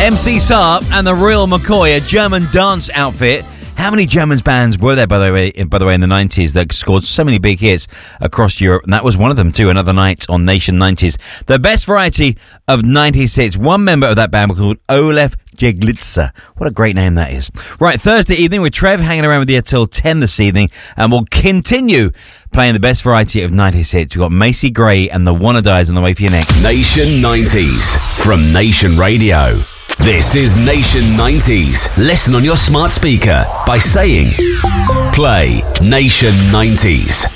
MC Saab and the Real McCoy, a German dance outfit. How many German bands were there, by the way, in the 90s that scored so many big hits across Europe? And that was one of them, too, Another Night on Nation 90s. The best variety of 90s hits. One member of that band was called Olaf Jeglitzer. What a great name that is. Right, Thursday evening with Trev hanging around with you till 10 this evening. And we'll continue playing the best variety of 90s hits. We've got Macy Gray and The Wanna Dies on the way for you next. Nation 90s from Nation Radio. This is Nation 90s. Listen on your smart speaker by saying, play Nation 90s.